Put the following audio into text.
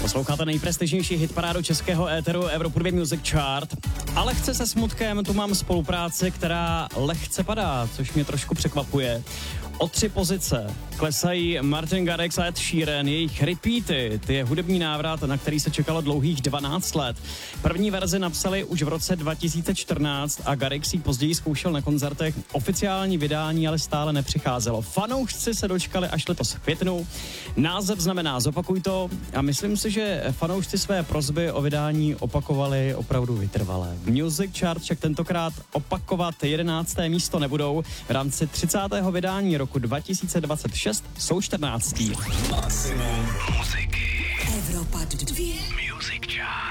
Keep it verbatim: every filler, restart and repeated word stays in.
Posloucháte nejprestižnější hitparádu českého éteru Evropu dva Music Chart. A lehce se smutkem tu mám spolupráci, která lehce padá, což mě trošku překvapuje. O tři pozice klesají Martin Garrix a Ed Sheeran, jejich Repeaty, ty je hudební návrat, na který se čekalo dlouhých dvanáct let. První verzi napsali už v roce dva tisíce čtrnáct a Garrix ji později zkoušel na koncertech. Oficiální vydání ale stále nepřicházelo. Fanoušci se dočkali až letos v květnu. Název znamená zopakuj to a myslím si, že fanoušci své prosby o vydání opakovali opravdu vytrvale. V Music Chart však tentokrát opakovat jedenácté místo nebudou. V rámci třicátého vydání roku dva tisíce dvacet šest jsou čtrnáctý. Maximum muziky. Evropa dva Music Chart.